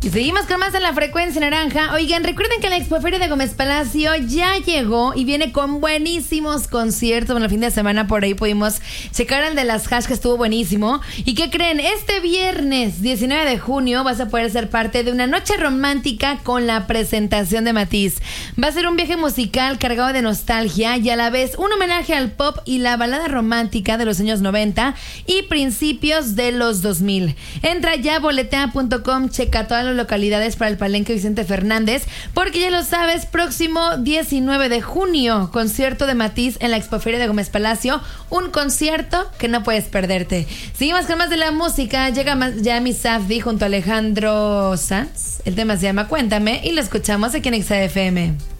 Y seguimos con más en la frecuencia naranja. Oigan, recuerden que la Expoferia de Gómez Palacio ya llegó y viene con buenísimos conciertos. Bueno, el fin de semana por ahí pudimos checar el de las Hash, que estuvo buenísimo. ¿Y qué creen? Este viernes 19 de junio vas a poder ser parte de una noche romántica con la presentación de Matiz. Va a ser un viaje musical cargado de nostalgia y a la vez un homenaje al pop y la balada romántica de los años 90 y principios de los 2000. Entra ya a boletea.com, checa todas las localidades para el Palenque Vicente Fernández, porque ya lo sabes, próximo 19 de junio, concierto de Matiz en la Expoferia de Gómez Palacio, un concierto que no puedes perderte. Seguimos con más de la música, llega Yami Safdie junto a Alejandro Sanz, el tema se llama Cuéntame y lo escuchamos aquí en XFM.